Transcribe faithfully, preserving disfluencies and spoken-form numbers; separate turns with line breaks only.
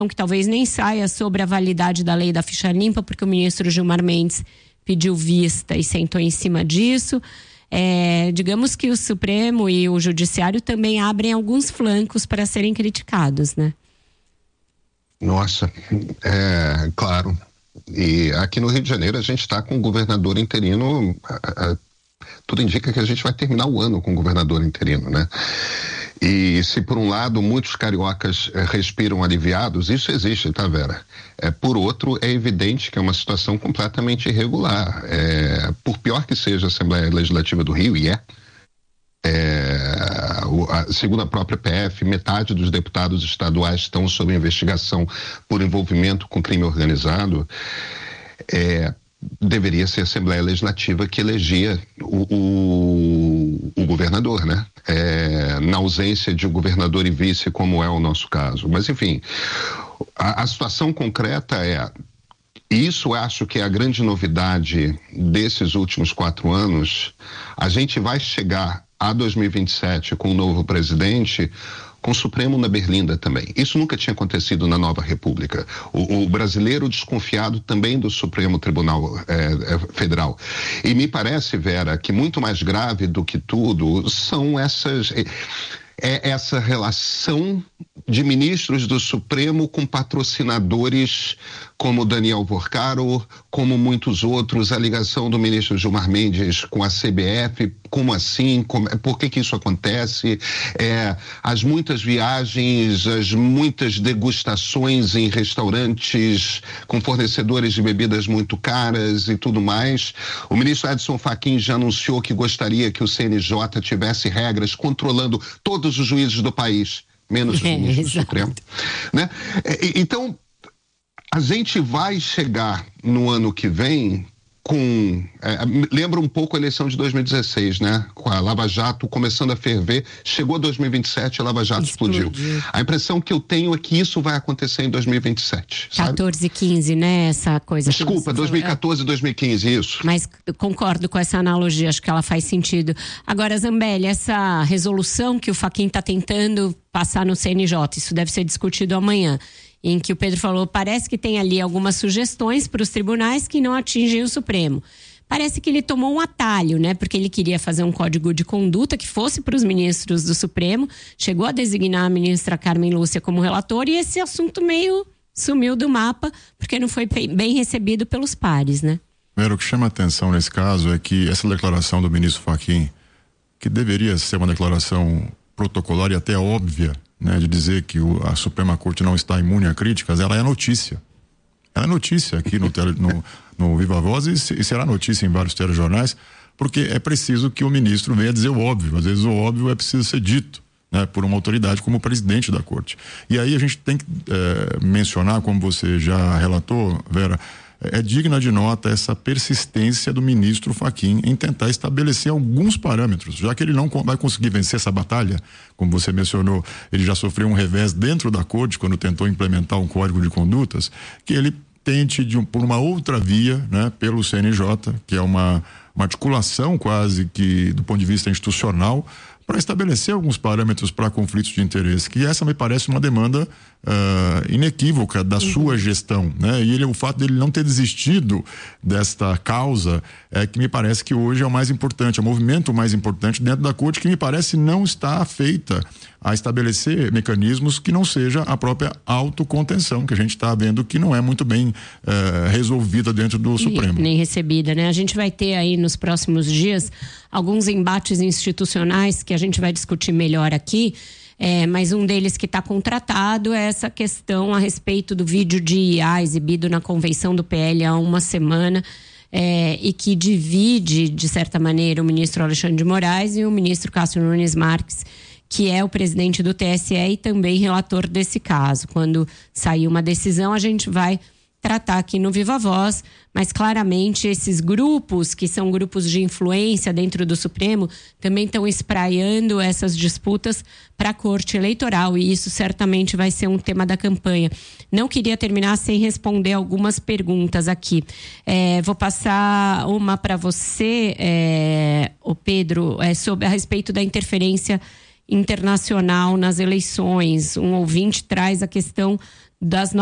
que talvez nem saia sobre a validade da lei da ficha limpa, porque o ministro Gilmar Mendes pediu vista e sentou em cima disso. É, digamos que o Supremo e o Judiciário também abrem alguns flancos para serem criticados, né?
Nossa, é claro. E aqui no Rio de Janeiro a gente está com o governador interino, a, a, tudo indica que a gente vai terminar o ano com o governador interino, né? E se por um lado muitos cariocas eh, respiram aliviados, isso existe, tá, Vera? É, por outro, é evidente que é uma situação completamente irregular. É, por pior que seja a Assembleia Legislativa do Rio, e é, é o, a, segundo a própria P F, metade dos deputados estaduais estão sob investigação por envolvimento com crime organizado. É, deveria ser a Assembleia Legislativa que elegia o, o, o governador, né? É, na ausência de governador e vice, como é o nosso caso. Mas, enfim, a, a situação concreta é... Isso acho que é a grande novidade desses últimos quatro anos. A gente vai chegar a dois mil e vinte e sete com o novo presidente, com o Supremo na berlinda também. Isso nunca tinha acontecido na nova república. O, o brasileiro desconfiado também do Supremo Tribunal é, é, Federal. E me parece, Vera, que muito mais grave do que tudo são essas... É, é essa relação de ministros do Supremo com patrocinadores como Daniel Porcaro, como muitos outros, a ligação do ministro Gilmar Mendes com a C B F, como assim, como, por que que isso acontece, é, as muitas viagens, as muitas degustações em restaurantes com fornecedores de bebidas muito caras e tudo mais. O ministro Edson Fachin já anunciou que gostaria que o C N J tivesse regras controlando todos os juízes do país, menos os ministros do Supremo, né? Então, a gente vai chegar no ano que vem com... É, lembra um pouco a eleição de dois mil e dezesseis, né? Com a Lava Jato começando a ferver, chegou dois mil e vinte e sete, a Lava Jato explodiu. explodiu. A impressão que eu tenho é que isso vai acontecer em dois mil e vinte e sete.
quatorze, quinze, né? Essa coisa.
Desculpa, dois mil e quatorze, dois mil e quinze, isso.
Mas concordo com essa analogia, acho que ela faz sentido. Agora, Zambelli, essa resolução que o Fachin está tentando passar no C N J, isso deve ser discutido amanhã, em que o Pedro falou, parece que tem ali algumas sugestões para os tribunais que não atingem o Supremo. Parece que ele tomou um atalho, né? Porque ele queria fazer um código de conduta que fosse para os ministros do Supremo, chegou a designar a ministra Carmen Lúcia como relatora e esse assunto meio sumiu do mapa, porque não foi bem recebido pelos pares, né?
Primeiro, o que chama a atenção nesse caso é que essa declaração do ministro Fachin, que deveria ser uma declaração protocolar e até óbvia, né, de dizer que o, a Suprema Corte não está imune a críticas, ela é notícia. Ela é notícia aqui no, tele, no, no Viva Voz e, e será notícia em vários telejornais, porque é preciso que o ministro venha dizer o óbvio. Às vezes o óbvio é preciso ser dito, né, por uma autoridade como o presidente da Corte. E aí a gente tem que é, mencionar, como você já relatou, Vera, é digna de nota essa persistência do ministro Fachin em tentar estabelecer alguns parâmetros, já que ele não vai conseguir vencer essa batalha, como você mencionou, ele já sofreu um revés dentro da Corte quando tentou implementar um código de condutas, que ele tente de um, por uma outra via, né, pelo C N J, que é uma, uma articulação quase que do ponto de vista institucional, para estabelecer alguns parâmetros para conflitos de interesse, que essa me parece uma demanda uh, inequívoca da uhum. sua gestão, né? E ele, o fato dele não ter desistido desta causa é que me parece que hoje é o mais importante, é o movimento mais importante dentro da Corte, que me parece não está feita a estabelecer mecanismos que não seja a própria autocontenção, que a gente está vendo que não é muito bem uh, resolvida dentro do Supremo.
Nem recebida, né? A gente vai ter aí nos próximos dias alguns embates institucionais que a gente vai discutir melhor aqui, é, mas um deles que está contratado é essa questão a respeito do vídeo de I A exibido na convenção do P L há uma semana, é, e que divide, de certa maneira, o ministro Alexandre de Moraes e o ministro Cássio Nunes Marques, que é o presidente do T S E e também relator desse caso. Quando sair uma decisão, a gente vai tratar aqui no Viva Voz, mas claramente esses grupos, que são grupos de influência dentro do Supremo, também estão espraiando essas disputas para a Corte Eleitoral, e isso certamente vai ser um tema da campanha. Não queria terminar sem responder algumas perguntas aqui. É, vou passar uma para você, é, o Pedro, é, sobre, a respeito da interferência internacional nas eleições. Um ouvinte traz a questão das